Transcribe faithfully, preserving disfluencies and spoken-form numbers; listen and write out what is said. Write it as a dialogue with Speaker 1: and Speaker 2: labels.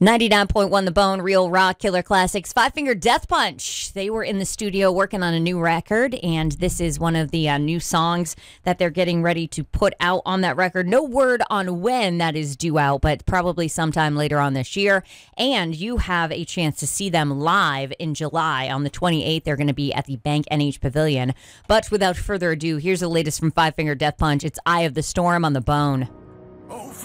Speaker 1: ninety-nine point one The Bone, Real Rock Killer Classics. Five Finger Death Punch. They were in the studio working on a new record, and this is one of the uh, new songs that they're getting ready to put out on that record. No word on when that is due out, but probably sometime later on this year. And you have a chance to see them live in July. On the twenty-eighth, they're going to be at the Bank N H Pavilion. But without further ado, here's the latest from Five Finger Death Punch. It's Eye of the Storm on The Bone.
Speaker 2: Oh,